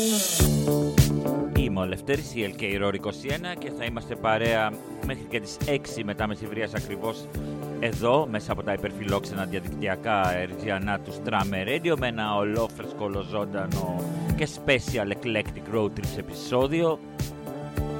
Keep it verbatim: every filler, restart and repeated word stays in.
Είμαι ο Λευτέρης, η ελ κέι Roar είκοσι ένα και θα είμαστε παρέα μέχρι και τις έξι μετά μεσημβρίας ακριβώς εδώ μέσα από τα υπερφιλόξενα διαδικτυακά αεριτζιανά του Strammer Radio με ένα ολόφρεσκο, ολοζώντανο και special eclectic road trips επεισόδιο.